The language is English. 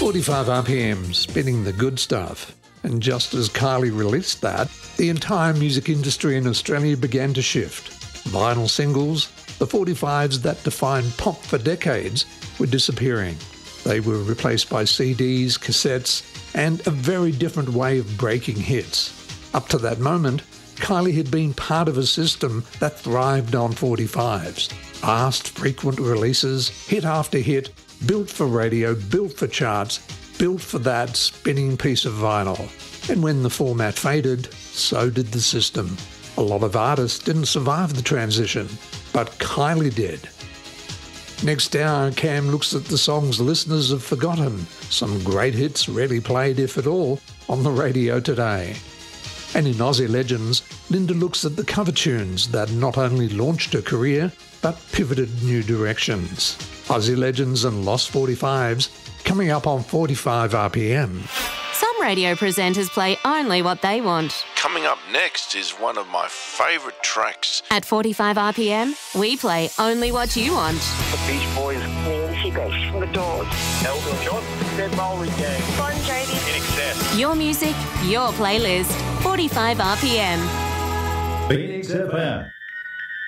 45 RPM, spinning the good stuff. And just as Kylie released that, the entire music industry in Australia began to shift. Vinyl singles, the 45s that defined pop for decades, were disappearing. They were replaced by CDs, cassettes, and a very different way of breaking hits. Up to that moment, Kylie had been part of a system that thrived on 45s. Fast, frequent releases, hit after hit, built for radio, built for charts, built for that spinning piece of vinyl. And when the format faded, so did the system. A lot of artists didn't survive the transition, but Kylie did. Next hour, Cam looks at the songs listeners have forgotten, some great hits rarely played, if at all, on the radio today. And in Aussie Legends, Linda looks at the cover tunes that not only launched her career, but pivoted new directions. Aussie Legends and Lost 45s, coming up on 45 RPM. Some radio presenters play only what they want. Coming up next is one of my favourite tracks. At 45 RPM, we play only what you want. The Beach Boys. Ian Higgins from The Doors. Elton John. Dead Mulry Gang. Bon Jovi. In Excess. Your music, your playlist. 45 RPM. Phoenix FM.